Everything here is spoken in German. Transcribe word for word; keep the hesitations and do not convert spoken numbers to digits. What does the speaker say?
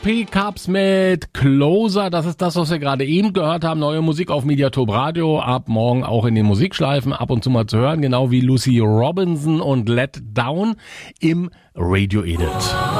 P-Cups mit Closer, das ist das, was wir gerade eben gehört haben. Neue Musik auf Mediatop Radio, ab morgen auch in den Musikschleifen ab und zu mal zu hören, genau wie Lucy Robinson und Let Down im Radio Edit.